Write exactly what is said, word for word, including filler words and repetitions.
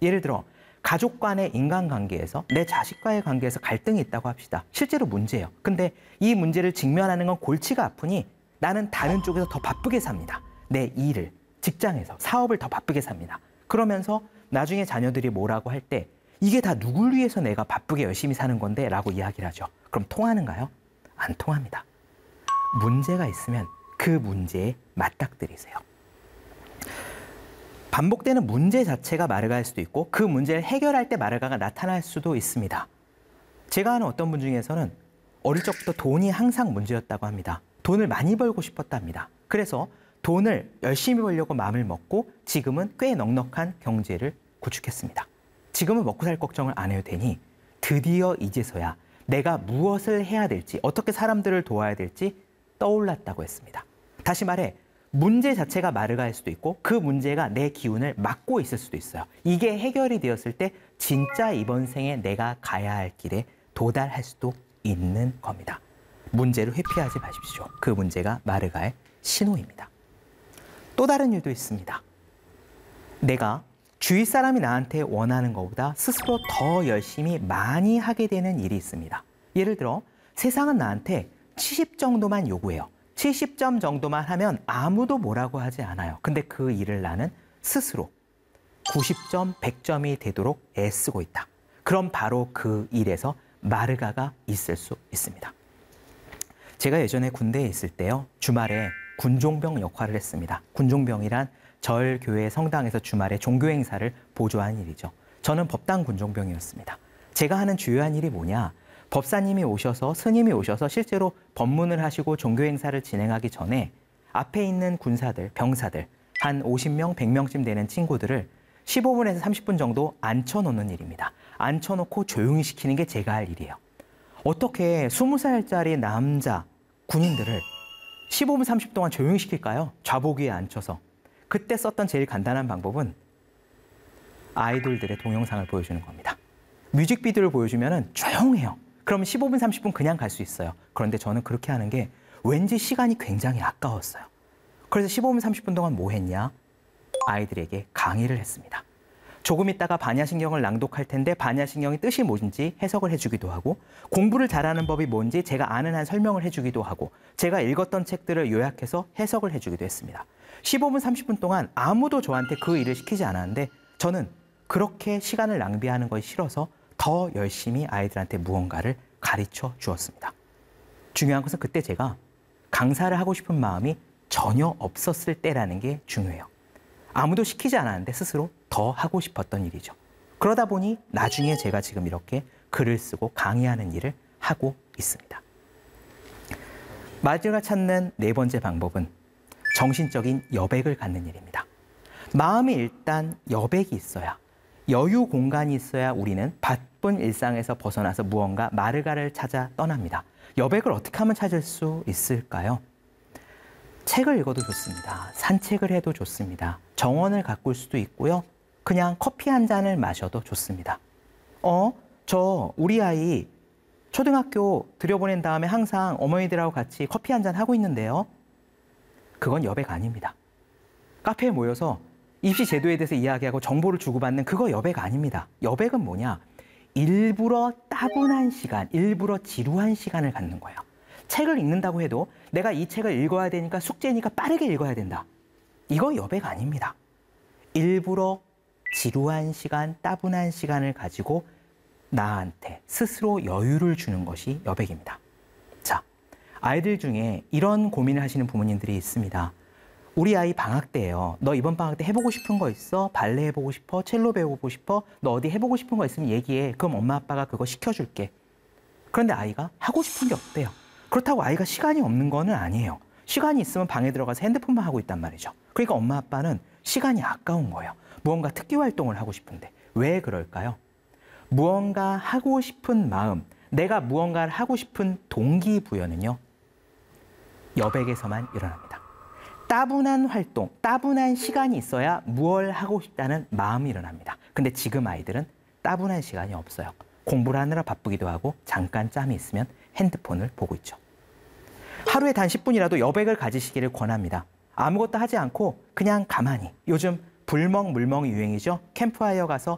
예를 들어 가족 간의 인간관계에서 내 자식과의 관계에서 갈등이 있다고 합시다. 실제로 문제예요. 근데 이 문제를 직면하는 건 골치가 아프니 나는 다른 쪽에서 더 바쁘게 삽니다. 내 일을, 직장에서, 사업을 더 바쁘게 삽니다. 그러면서 나중에 자녀들이 뭐라고 할 때 이게 다 누굴 위해서 내가 바쁘게 열심히 사는 건데 라고 이야기를 하죠. 그럼 통하는가요? 안 통합니다. 문제가 있으면 그 문제에 맞닥뜨리세요. 반복되는 문제 자체가 마르가일 수도 있고 그 문제를 해결할 때 마르가가 나타날 수도 있습니다. 제가 아는 어떤 분 중에서는 어릴 적부터 돈이 항상 문제였다고 합니다. 돈을 많이 벌고 싶었답니다. 그래서 돈을 열심히 벌려고 마음을 먹고 지금은 꽤 넉넉한 경제를 구축했습니다. 지금은 먹고 살 걱정을 안 해도 되니 드디어 이제서야 내가 무엇을 해야 될지, 어떻게 사람들을 도와야 될지 떠올랐다고 했습니다. 다시 말해 문제 자체가 마르가일 수도 있고 그 문제가 내 기운을 막고 있을 수도 있어요. 이게 해결이 되었을 때 진짜 이번 생에 내가 가야 할 길에 도달할 수도 있는 겁니다. 문제를 회피하지 마십시오. 그 문제가 마르가의 신호입니다. 또 다른 일도 있습니다. 내가 주위 사람이 나한테 원하는 것보다 스스로 더 열심히 많이 하게 되는 일이 있습니다. 예를 들어 세상은 나한테 칠십 정도만 요구해요. 칠십 점 정도만 하면 아무도 뭐라고 하지 않아요. 근데 그 일을 나는 스스로 구십 점, 백 점이 되도록 애쓰고 있다. 그럼 바로 그 일에서 마르가가 있을 수 있습니다. 제가 예전에 군대에 있을 때요. 주말에 군종병 역할을 했습니다. 군종병이란 절, 교회, 성당에서 주말에 종교 행사를 보조하는 일이죠. 저는 법당 군종병이었습니다. 제가 하는 주요한 일이 뭐냐? 법사님이 오셔서, 스님이 오셔서 실제로 법문을 하시고 종교 행사를 진행하기 전에 앞에 있는 군사들, 병사들 한 오십 명, 백 명쯤 되는 친구들을 십오 분에서 삼십 분 정도 앉혀놓는 일입니다. 앉혀놓고 조용히 시키는 게 제가 할 일이에요. 어떻게 스무 살짜리 남자 군인들을 십오 분, 삼십 분 동안 조용히 시킬까요? 좌복 위에 앉혀서. 그때 썼던 제일 간단한 방법은 아이돌들의 동영상을 보여주는 겁니다. 뮤직비디오를 보여주면 조용해요. 그럼 십오 분, 삼십 분 그냥 갈 수 있어요. 그런데 저는 그렇게 하는 게 왠지 시간이 굉장히 아까웠어요. 그래서 십오 분, 삼십 분 동안 뭐 했냐? 아이들에게 강의를 했습니다. 조금 있다가 반야신경을 낭독할 텐데 반야신경의 뜻이 뭔지 해석을 해주기도 하고 공부를 잘하는 법이 뭔지 제가 아는 한 설명을 해주기도 하고 제가 읽었던 책들을 요약해서 해석을 해주기도 했습니다. 십오 분, 삼십 분 동안 아무도 저한테 그 일을 시키지 않았는데 저는 그렇게 시간을 낭비하는 것이 싫어서 더 열심히 아이들한테 무언가를 가르쳐 주었습니다. 중요한 것은 그때 제가 강사를 하고 싶은 마음이 전혀 없었을 때라는 게 중요해요. 아무도 시키지 않았는데 스스로 더 하고 싶었던 일이죠. 그러다 보니 나중에 제가 지금 이렇게 글을 쓰고 강의하는 일을 하고 있습니다. 마르가가 찾는 네 번째 방법은 정신적인 여백을 갖는 일입니다. 마음이 일단 여백이 있어야, 여유 공간이 있어야 우리는 바쁜 일상에서 벗어나서 무언가 마르가를 찾아 떠납니다. 여백을 어떻게 하면 찾을 수 있을까요? 책을 읽어도 좋습니다. 산책을 해도 좋습니다. 정원을 가꿀 수도 있고요. 그냥 커피 한 잔을 마셔도 좋습니다. 어? 저 우리 아이 초등학교 들여보낸 다음에 항상 어머니들하고 같이 커피 한 잔 하고 있는데요. 그건 여백 아닙니다. 카페에 모여서 입시 제도에 대해서 이야기하고 정보를 주고받는 그거 여백 아닙니다. 여백은 뭐냐? 일부러 따분한 시간, 일부러 지루한 시간을 갖는 거예요. 책을 읽는다고 해도 내가 이 책을 읽어야 되니까 숙제니까 빠르게 읽어야 된다. 이거 여백 아닙니다. 일부러 지루한 시간, 따분한 시간을 가지고 나한테 스스로 여유를 주는 것이 여백입니다. 자, 아이들 중에 이런 고민을 하시는 부모님들이 있습니다. 우리 아이 방학 때예요. 너 이번 방학 때 해보고 싶은 거 있어? 발레 해보고 싶어? 첼로 배우고 싶어? 너 어디 해보고 싶은 거 있으면 얘기해. 그럼 엄마 아빠가 그거 시켜줄게. 그런데 아이가 하고 싶은 게 없대요. 그렇다고 아이가 시간이 없는 거는 아니에요. 시간이 있으면 방에 들어가서 핸드폰만 하고 있단 말이죠. 그러니까 엄마 아빠는 시간이 아까운 거예요. 무언가 특기 활동을 하고 싶은데. 왜 그럴까요? 무언가 하고 싶은 마음, 내가 무언가를 하고 싶은 동기부여는요, 여백에서만 일어납니다. 따분한 활동, 따분한 시간이 있어야 무얼 하고 싶다는 마음이 일어납니다. 근데 지금 아이들은 따분한 시간이 없어요. 공부를 하느라 바쁘기도 하고 잠깐 짬이 있으면 핸드폰을 보고 있죠. 하루에 단 십 분이라도 여백을 가지시기를 권합니다. 아무것도 하지 않고 그냥 가만히, 요즘 불멍, 물멍이 유행이죠. 캠프파이어 가서